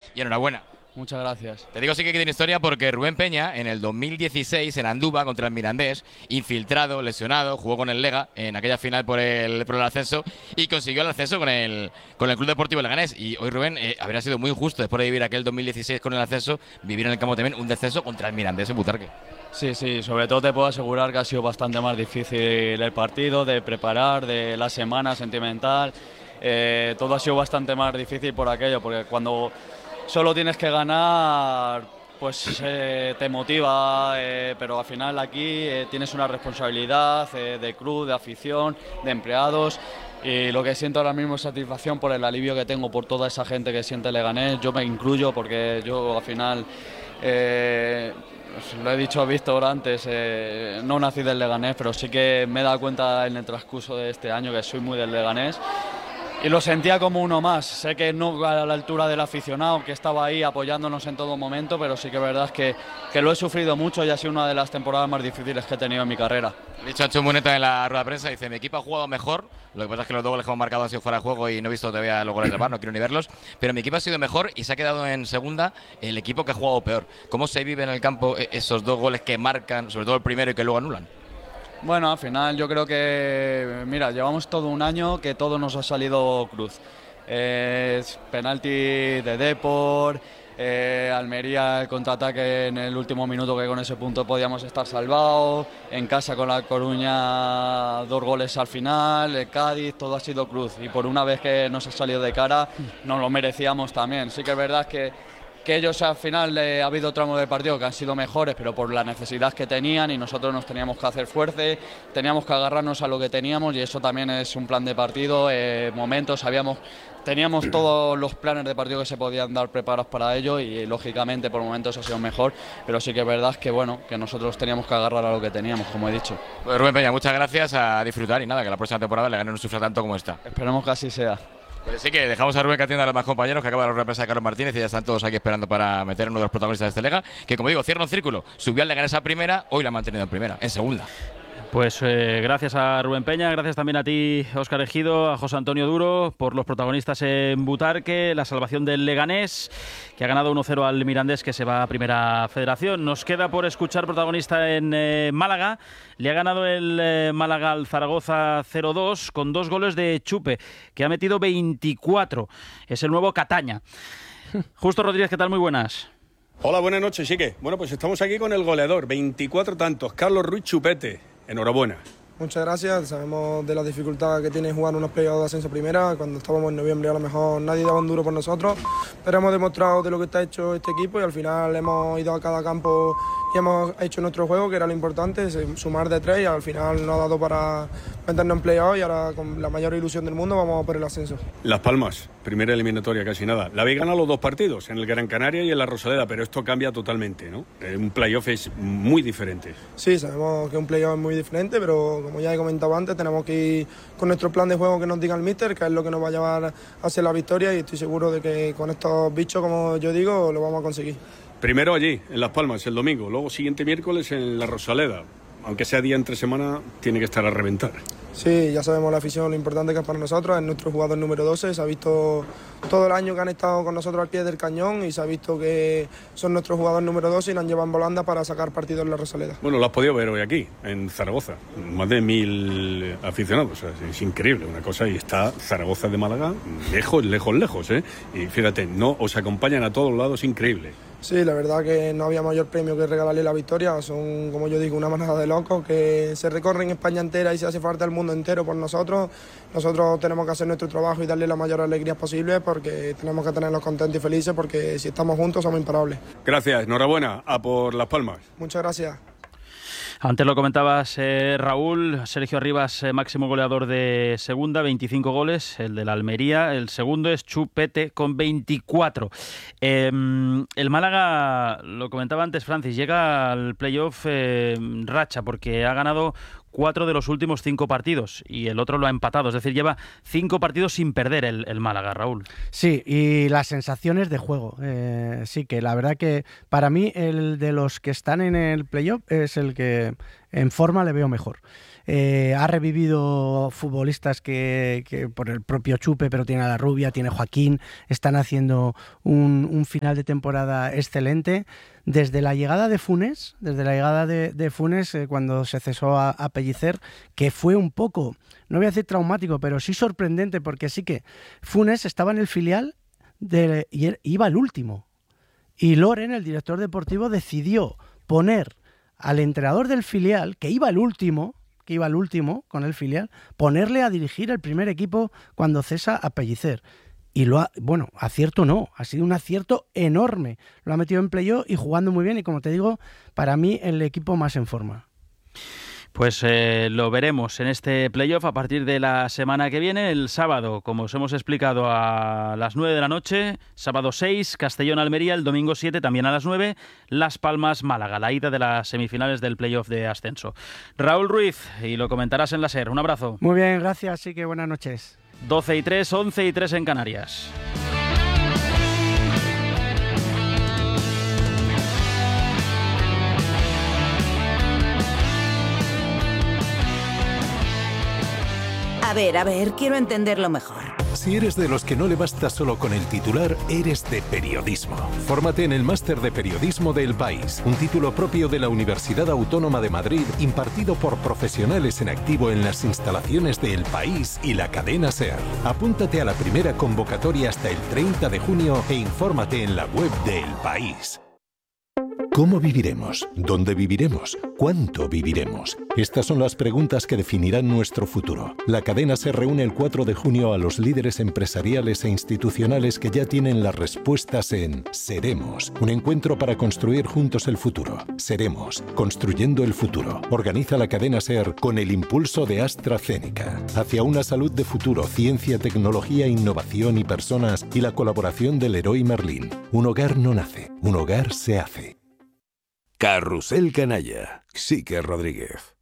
y enhorabuena. Muchas gracias. Te digo sí que tiene historia porque Rubén Peña en el 2016 en Andúba contra el Mirandés, infiltrado, lesionado, jugó con el Lega en aquella final por el ascenso y consiguió el ascenso con el Club Deportivo Leganés. Y hoy Rubén habría sido muy injusto después de vivir aquel 2016 con el ascenso, vivir en el campo también un descenso contra el Mirandés en Butarque. Sí, sobre todo te puedo asegurar que ha sido bastante más difícil el partido, de preparar, de la semana sentimental. Todo ha sido bastante más difícil por aquello, porque cuando solo tienes que ganar, pues te motiva, pero al final aquí tienes una responsabilidad de club, de afición, de empleados. Y lo que siento ahora mismo es satisfacción por el alivio que tengo por toda esa gente que siente Leganés. Yo me incluyo porque yo al final, lo he dicho a Víctor antes, no nací del Leganés, pero sí que me he dado cuenta en el transcurso de este año que soy muy del Leganés. Y lo sentía como uno más. Sé que no a la altura del aficionado que estaba ahí apoyándonos en todo momento, pero sí que es verdad que lo he sufrido mucho y ha sido una de las temporadas más difíciles que he tenido en mi carrera. Ha dicho Ancho Muneta en la rueda de prensa, dice, mi equipo ha jugado mejor, lo que pasa es que los dos goles que hemos marcado han sido fuera de juego y no he visto todavía los goles de VAR, no quiero ni verlos, pero mi equipo ha sido mejor y se ha quedado en segunda el equipo que ha jugado peor. ¿Cómo se vive en el campo esos dos goles que marcan, sobre todo el primero y que luego anulan? Bueno, al final yo creo que, mira, llevamos todo un año que todo nos ha salido cruz. Penalti de Depor, Almería el contraataque en el último minuto que con ese punto podíamos estar salvados, en casa con la Coruña 2 goles al final, Cádiz, todo ha sido cruz y por una vez que nos ha salido de cara nos lo merecíamos también. Sí que es verdad que ellos al final ha habido tramos de partido que han sido mejores, pero por la necesidad que tenían y nosotros nos teníamos que hacer fuerte, teníamos que agarrarnos a lo que teníamos y eso también es un plan de partido, momentos, teníamos todos los planes de partido que se podían dar preparados para ello y lógicamente por momentos ha sido mejor, pero sí que es verdad que bueno, que nosotros teníamos que agarrar a lo que teníamos, como he dicho. Pues Rubén Peña, muchas gracias, a disfrutar y nada, que la próxima temporada Leganés no sufra tanto como esta. Esperemos que así sea. Pues sí que dejamos a Rubén que atienda a los más compañeros, que acaba la represa de Carlos Martínez y ya están todos aquí esperando para meter uno de los protagonistas de este Lega, que como digo, cierra un círculo, subió al Leganés a primera, hoy la ha mantenido en primera, en segunda. Pues gracias a Rubén Peña, gracias también a ti, Óscar Ejido, a José Antonio Duro, por los protagonistas en Butarque, la salvación del Leganés, que ha ganado 1-0 al Mirandés, que se va a Primera Federación. Nos queda por escuchar protagonista en Málaga. Le ha ganado el Málaga al Zaragoza 0-2 con 2 goles de Chupe, que ha metido 24. Es el nuevo Cataña. Justo Rodríguez, ¿qué tal? Muy buenas. Hola, buenas noches, Sique. Bueno, pues estamos aquí con el goleador, 24 tantos, Carlos Ruiz Chupete. Enhorabuena. Muchas gracias, sabemos de la dificultad que tiene jugar unos playoffs de ascenso primera, cuando estábamos en noviembre a lo mejor nadie daba un duro por nosotros, pero hemos demostrado de lo que está hecho este equipo y al final hemos ido a cada campo y hemos hecho nuestro juego, que era lo importante, sumar de 3 y al final nos ha dado para meternos en playoffs y ahora con la mayor ilusión del mundo vamos a por el ascenso. Las Palmas, primera eliminatoria casi nada. La habéis ganado los 2 partidos, en el Gran Canaria y en la Rosaleda, pero esto cambia totalmente, ¿no? Un playoff es muy diferente. Sí, sabemos que un playoff es muy diferente, pero como ya he comentado antes, tenemos que ir con nuestro plan de juego que nos diga el míster, que es lo que nos va a llevar a hacer la victoria y estoy seguro de que con estos bichos, como yo digo, lo vamos a conseguir. Primero allí, en Las Palmas, el domingo, luego siguiente miércoles en la Rosaleda. Aunque sea día entre semana, tiene que estar a reventar. Sí, ya sabemos la afición, lo importante que es para nosotros, es nuestro jugador número 12, se ha visto todo el año que han estado con nosotros al pie del cañón y se ha visto que son nuestros jugadores número 12 y nos llevan volanda para sacar partido en la Rosaleda. Bueno, lo has podido ver hoy aquí, en Zaragoza, más de 1000 aficionados, o sea, es increíble una cosa y está Zaragoza de Málaga lejos, ¿eh? Y fíjate, no os acompañan a todos lados, increíble. Sí, la verdad que no había mayor premio que regalarle la victoria. Son, como yo digo, una manada de locos que se recorren España entera y se hace falta el mundo entero por nosotros. Nosotros tenemos que hacer nuestro trabajo y darle la mayor alegría posible porque tenemos que tenerlos contentos y felices porque si estamos juntos somos imparables. Gracias, enhorabuena, a por Las Palmas. Muchas gracias. Antes lo comentabas, Raúl, Sergio Arribas, máximo goleador de segunda, 25 goles, el de la Almería. El segundo es Chupete con 24. El Málaga, lo comentaba antes Francis, llega al playoff racha porque ha ganado 4 de los últimos 5 partidos y el otro lo ha empatado, es decir, lleva 5 partidos sin perder el Málaga, Raúl. Sí, y las sensaciones de juego, sí, que la verdad que para mí el de los que están en el playoff es el que en forma le veo mejor. ha revivido futbolistas que por el propio Chupe, pero tiene a La Rubia, tiene Joaquín, están haciendo un final de temporada excelente. Desde la llegada de Funes, cuando se cesó a Pellicer, que fue un poco, no voy a decir traumático, pero sí sorprendente, porque sí que Funes estaba en el filial y iba al último. Y Loren, el director deportivo, decidió poner al entrenador del filial, que iba al último con el filial, ponerle a dirigir el primer equipo cuando cesa a Pellicer. Y acierto no, ha sido un acierto enorme. Lo ha metido en playoff y jugando muy bien, y como te digo, para mí el equipo más en forma. Pues lo veremos en este playoff a partir de la semana que viene. El sábado, como os hemos explicado, a las 9 de la noche, sábado 6, Castellón-Almería, el domingo 7, también a las 9, Las Palmas-Málaga, la ida de las semifinales del playoff de ascenso. Raúl Ruiz, y lo comentarás en la SER. Un abrazo. Muy bien, gracias, sí que buenas noches. 12:03, 11:03 en Canarias. A ver, quiero entenderlo mejor. Si eres de los que no le basta solo con el titular, eres de periodismo. Fórmate en el Máster de Periodismo de El País, un título propio de la Universidad Autónoma de Madrid, impartido por profesionales en activo en las instalaciones de El País y la cadena SER. Apúntate a la primera convocatoria hasta el 30 de junio e infórmate en la web de El País. ¿Cómo viviremos? ¿Dónde viviremos? ¿Cuánto viviremos? Estas son las preguntas que definirán nuestro futuro. La cadena SER reúne el 4 de junio a los líderes empresariales e institucionales que ya tienen las respuestas en Seremos, un encuentro para construir juntos el futuro. Seremos, construyendo el futuro. Organiza la cadena SER con el impulso de AstraZeneca. Hacia una salud de futuro, ciencia, tecnología, innovación y personas, y la colaboración del Leroy Merlin. Un hogar no nace, un hogar se hace. Carrusel Canalla, Xique Rodríguez.